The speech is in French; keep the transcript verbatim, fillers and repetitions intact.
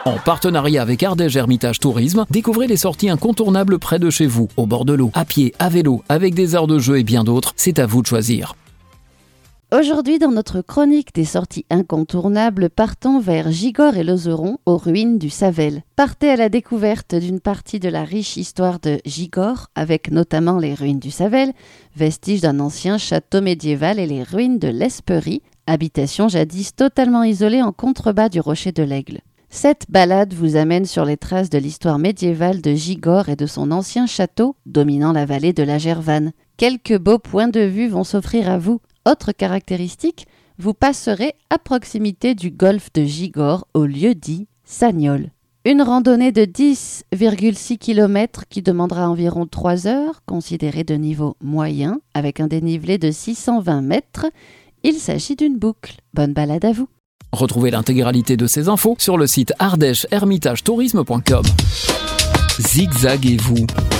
En partenariat avec Ardèche Hermitage Tourisme, découvrez les sorties incontournables près de chez vous, au bord de l'eau, à pied, à vélo, avec des aires de jeu et bien d'autres. C'est à vous de choisir. Aujourd'hui, dans notre chronique des sorties incontournables, partons vers Gigord et Lozeron, aux ruines du Savel. Partez à la découverte d'une partie de la riche histoire de Gigord, avec notamment les ruines du Savel, vestiges d'un ancien château médiéval, et les ruines de l'Esperie, habitation jadis totalement isolée en contrebas du rocher de l'Aigle. Cette balade vous amène sur les traces de l'histoire médiévale de Gigord et de son ancien château dominant la vallée de la Gervanne. Quelques beaux points de vue vont s'offrir à vous. Autre caractéristique, vous passerez à proximité du golfe de Gigord au lieu dit Sagnol. Une randonnée de dix virgule six kilomètres qui demandera environ trois heures, considérée de niveau moyen, avec un dénivelé de six cent vingt mètres. Il s'agit d'une boucle. Bonne balade à vous. Retrouvez l'intégralité de ces infos sur le site ardèche hermitage tourisme point com. Zigzaguez-vous.